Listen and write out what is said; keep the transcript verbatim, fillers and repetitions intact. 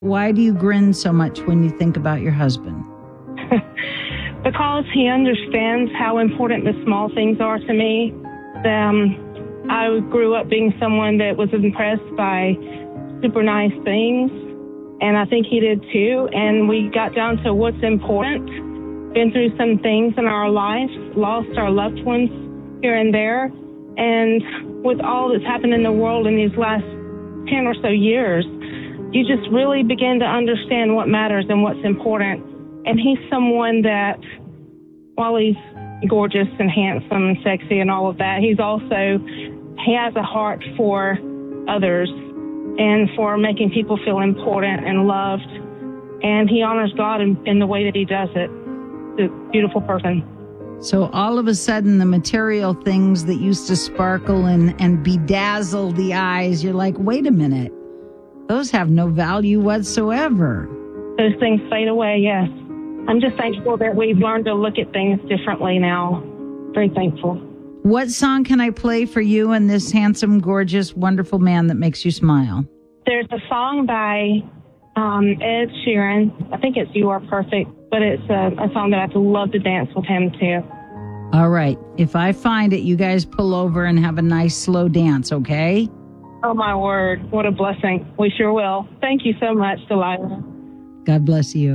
Why do you grin so much when you think about your husband? Because he understands how important the small things are to me. Um, I grew up being someone that was impressed by super nice things, and I think he did too. And we got down to what's important. Been through some things in our lives, lost our loved ones here and there. And with all that's happened in the world in these last ten or so years, you just really begin to understand what matters and what's important. And he's someone that, while he's gorgeous and handsome and sexy and all of that, he's also, he has a heart for others and for making people feel important and loved. And he honors God in, in the way that he does it. He's a beautiful person. So all of a sudden, the material things that used to sparkle and, and bedazzle the eyes, you're like, wait a minute, those have no value whatsoever. Those things fade away, yes. I'm just thankful that we've learned to look at things differently now. Very thankful. What song can I play for you and this handsome, gorgeous, wonderful man that makes you smile? There's a song by um, Ed Sheeran. I think it's You Are Perfect, but it's a, a song that I'd love to dance with him to. All right. If I find it, you guys pull over and have a nice slow dance, okay? Oh, my word. What a blessing. We sure will. Thank you so much, Delilah. God bless you.